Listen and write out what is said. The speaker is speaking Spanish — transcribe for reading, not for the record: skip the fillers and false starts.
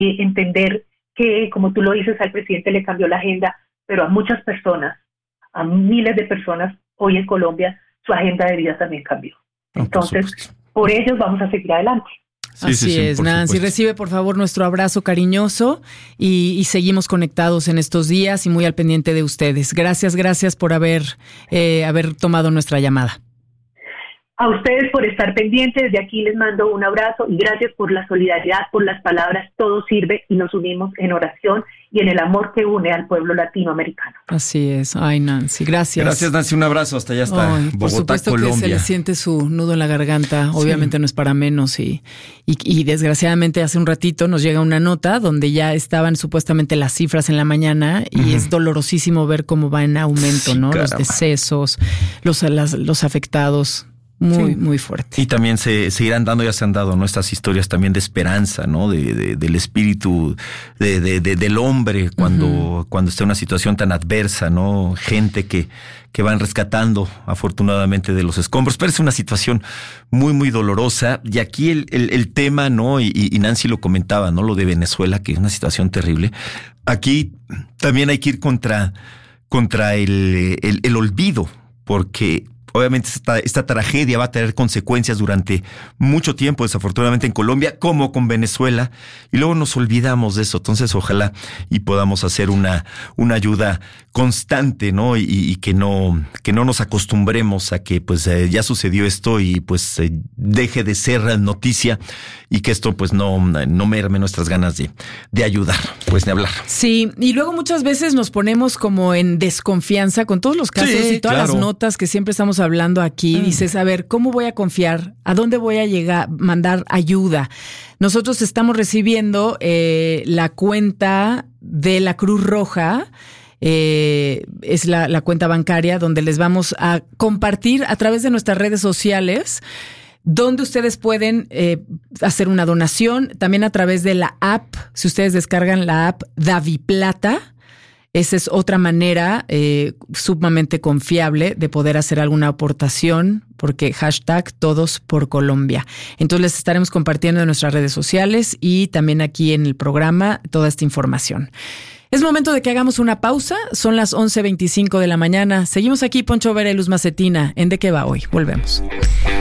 entender que, como tú lo dices, al presidente le cambió la agenda, pero a muchas personas, a miles de personas hoy en Colombia, su agenda de vida también cambió. Entonces, por ellos vamos a seguir adelante. Así es, Nancy. Supuesto. Recibe, por favor, nuestro abrazo cariñoso y seguimos conectados en estos días y muy al pendiente de ustedes. Gracias por haber tomado nuestra llamada. A ustedes por estar pendientes, desde aquí les mando un abrazo y gracias por la solidaridad, por las palabras, todo sirve y nos unimos en oración y en el amor que une al pueblo latinoamericano. Así es. Ay, Nancy, gracias. Gracias, Nancy, un abrazo hasta allá, hasta Bogotá, por supuesto Colombia. Que se le siente su nudo en la garganta, obviamente no es para menos y desgraciadamente hace un ratito nos llega una nota donde ya estaban supuestamente las cifras en la mañana y es dolorosísimo ver cómo va en aumento, ¿no? Caramba. Los decesos, los afectados. Muy fuerte. Y también se irán dando, ya se han dado, ¿no? Estas historias también de esperanza, ¿no? Del espíritu del hombre cuando está en una situación tan adversa, ¿no? Gente que van rescatando afortunadamente de los escombros, pero es una situación muy dolorosa. Y aquí el tema, ¿no? Y Nancy lo comentaba, ¿no? Lo de Venezuela, que es una situación terrible. Aquí también hay que ir contra el olvido, porque obviamente esta tragedia va a tener consecuencias durante mucho tiempo, desafortunadamente en Colombia, como con Venezuela, y luego nos olvidamos de eso. Entonces, ojalá y podamos hacer una ayuda constante, ¿no? Y que no nos acostumbremos a que pues ya sucedió esto y pues deje de ser noticia y que esto pues no merme nuestras ganas de ayudar, pues de hablar. Sí, y luego muchas veces nos ponemos como en desconfianza con todos los casos y todas las notas que siempre estamos hablando aquí. Dices, a ver, ¿cómo voy a confiar? ¿A dónde voy a llegar? Mandar ayuda. Nosotros estamos recibiendo la cuenta de la Cruz Roja. Es la cuenta bancaria donde les vamos a compartir a través de nuestras redes sociales donde ustedes pueden hacer una donación, también a través de la app. Si ustedes descargan la app DaviPlata, esa es otra manera sumamente confiable de poder hacer alguna aportación, porque #Todos por Colombia. Entonces les estaremos compartiendo en nuestras redes sociales y también aquí en el programa toda esta información. Es momento de que hagamos una pausa. Son las 11:25 de la mañana. Seguimos aquí, Poncho Vera y Luz Macetina. ¿En De qué va hoy? Volvemos.